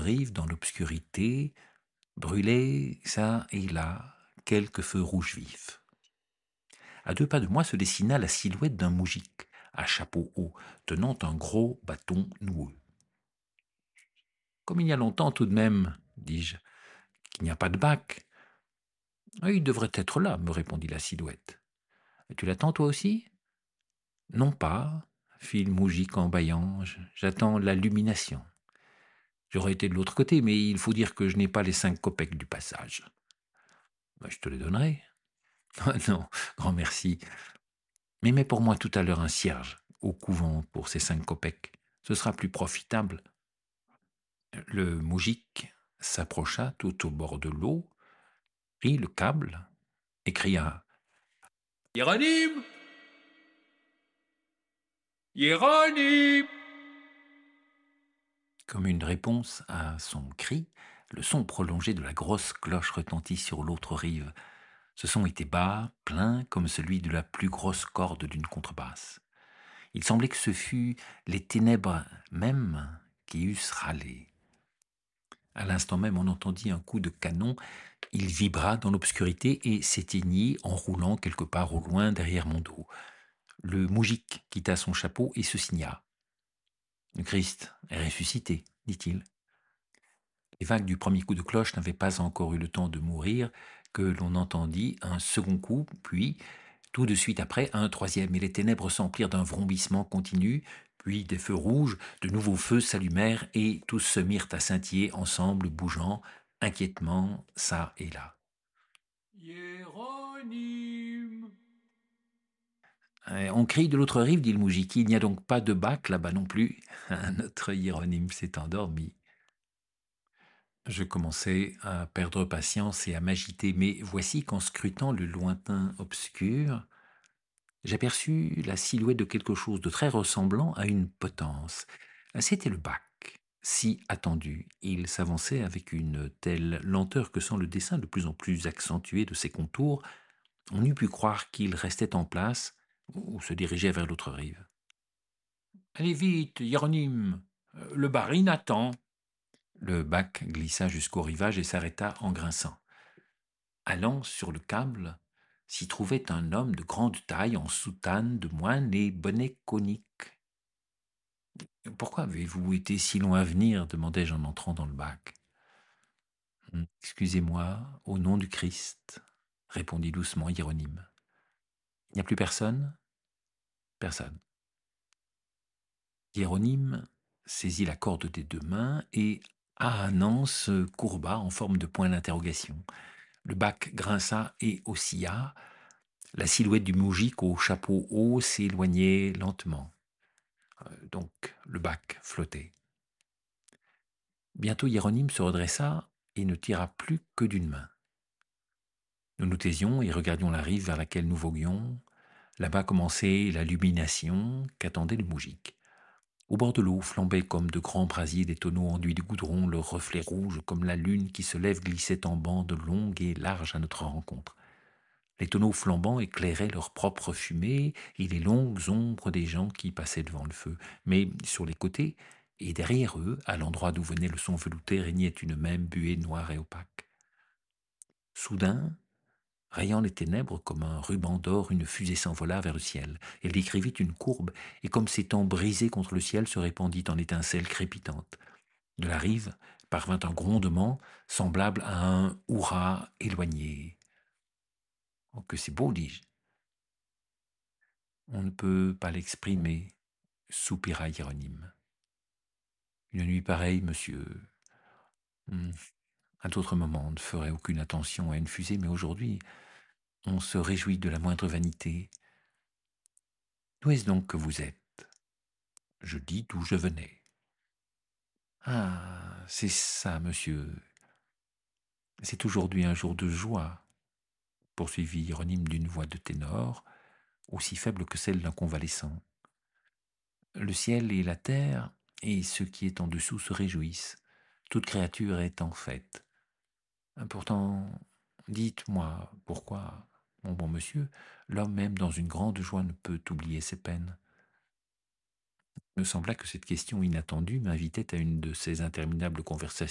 rive, dans l'obscurité, brûlaient çà et là quelques feux rouges vifs. À 2 pas de moi se dessina la silhouette d'un moujik, à chapeau haut, tenant un gros bâton noueux. Comme il y a longtemps tout de même, dis-je, qu'il n'y a pas de bac. Il devrait être là, me répondit la silhouette. Et tu l'attends toi aussi? Non pas, fit le moujik en bâillant, j'attends l'illumination. J'aurais été de l'autre côté, mais il faut dire que je n'ai pas les 5 kopecks du passage. Je te les donnerai. Non, grand merci. Mais mets pour moi tout à l'heure un cierge au couvent pour ces 5 kopecks. Ce sera plus profitable. Le moujik s'approcha tout au bord de l'eau, prit le câble et cria « Hieronyme! Hieronyme !» Comme une réponse à son cri, le son prolongé de la grosse cloche retentit sur l'autre rive. Ce son était bas, plein, comme celui de la plus grosse corde d'une contrebasse. Il semblait que ce fût les ténèbres mêmes qui eussent râlé. À l'instant même, on entendit un coup de canon. Il vibra dans l'obscurité et s'éteignit en roulant quelque part au loin derrière mon dos. Le moujik quitta son chapeau et se signa. « Le Christ est ressuscité, dit-il. » Les vagues du premier coup de cloche n'avaient pas encore eu le temps de mourir que l'on entendit un second coup, puis, tout de suite après, un troisième, et les ténèbres s'emplirent d'un vrombissement continu, puis des feux rouges, de nouveaux feux s'allumèrent, et tous se mirent à scintiller ensemble, bougeant inquiètement çà et là. « Hieronyme !» On crie de l'autre rive, dit le moujik. Il n'y a donc pas de bac là-bas non plus. Notre Hieronyme s'est endormi. Je commençais à perdre patience et à m'agiter, mais voici qu'en scrutant le lointain obscur, j'aperçus la silhouette de quelque chose de très ressemblant à une potence. C'était le bac, si attendu. Il s'avançait avec une telle lenteur que, sans le dessin de plus en plus accentué de ses contours, on eût pu croire qu'il restait en place ou se dirigeait vers l'autre rive. « Allez vite, Hieronyme, le barine attend !» Le bac glissa jusqu'au rivage et s'arrêta en grinçant. Allant sur le câble, s'y trouvait un homme de grande taille en soutane de moine et bonnet conique. « Pourquoi avez-vous été si long à venir ?» demandai-je en entrant dans le bac. « Excusez-moi, au nom du Christ, » répondit doucement Hieronyme. « Il n'y a plus personne ?»« Personne. » Hieronyme saisit la corde des 2 mains et, ahanant, se courba en forme de point d'interrogation. Le bac grinça et oscilla. La silhouette du moujik au chapeau haut s'éloignait lentement. Donc le bac flottait. Bientôt Hieronyme se redressa et ne tira plus que d'une main. Nous nous taisions et regardions la rive vers laquelle nous voguions. Là-bas commençait l'illumination qu'attendait le moujik. Au bord de l'eau flambaient comme de grands brasiers des tonneaux enduits de goudron, leurs reflets rouges comme la lune qui se lève glissaient en bandes longues et larges à notre rencontre. Les tonneaux flambants éclairaient leur propre fumée et les longues ombres des gens qui passaient devant le feu. Mais sur les côtés et derrière eux, à l'endroit d'où venait le son velouté, régnait une même buée noire et opaque. Soudain, rayant les ténèbres comme un ruban d'or, une fusée s'envola vers le ciel. Elle décrivit une courbe et, comme s'étant brisée contre le ciel, se répandit en étincelles crépitantes. De la rive parvint un grondement semblable à un hurrah éloigné. « Oh, que c'est beau, dis-je. » « On ne peut pas l'exprimer, » soupira Hieronyme. « Une nuit pareille, monsieur. À d'autres moments, on ne ferait aucune attention à une fusée, mais aujourd'hui, on se réjouit de la moindre vanité. D'où est-ce donc que vous êtes ?» Je dis d'où je venais. « Ah, c'est ça, monsieur. C'est aujourd'hui un jour de joie, » poursuivit Hieronyme d'une voix de ténor, aussi faible que celle d'un convalescent. « Le ciel et la terre et ce qui est en dessous se réjouissent. Toute créature est en fête. Pourtant, dites-moi pourquoi, mon bon monsieur, l'homme même dans une grande joie ne peut oublier ses peines. » Il me sembla que cette question inattendue m'invitait à une de ces interminables conversations